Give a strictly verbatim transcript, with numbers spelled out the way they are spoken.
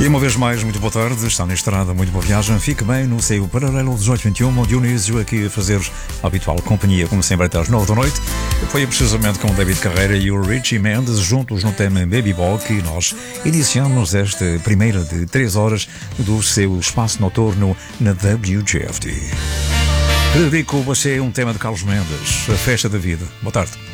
E uma vez mais, muito boa tarde, está na estrada, muito boa viagem. Fique bem no seu paralelo dezoito vinte e um, o Dionísio aqui a fazer a habitual companhia, como sempre, até às nove da noite. Foi precisamente com o David Carreira e o Richie Mendes, juntos no tema Baby Boy, que nós iniciamos esta primeira de três horas do seu espaço noturno na W G F T. Dedico a você um tema de Carlos Mendes, A Festa da Vida. Boa tarde.